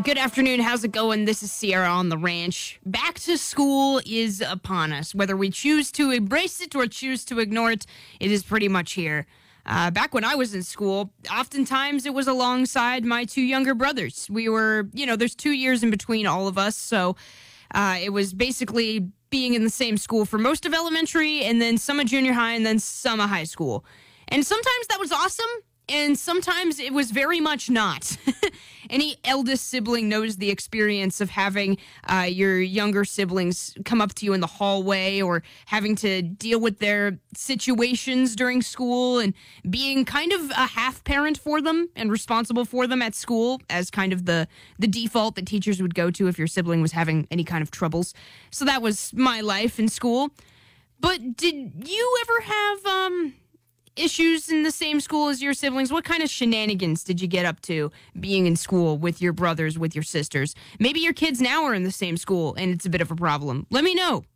good afternoon. How's it going? This is Sierra on the ranch. Back to school is upon us. Whether we choose to embrace it or choose to ignore it, it is pretty much here. Back when I was in school, oftentimes it was alongside my two younger brothers. We were, there's 2 years in between all of us, so it was basically being in the same school for most of elementary, and then some of junior high, and then some of high school. And sometimes that was awesome, and sometimes it was very much not. Any eldest sibling knows the experience of having your younger siblings come up to you in the hallway or having to deal with their situations during school and being kind of a half parent for them and responsible for them at school as kind of the default that teachers would go to if your sibling was having any kind of troubles. So that was my life in school. But did you ever have issues in the same school as your siblings? What kind of shenanigans did you get up to being in school with your brothers, with your sisters? Maybe your kids now are in the same school and it's a bit of a problem. Let me know.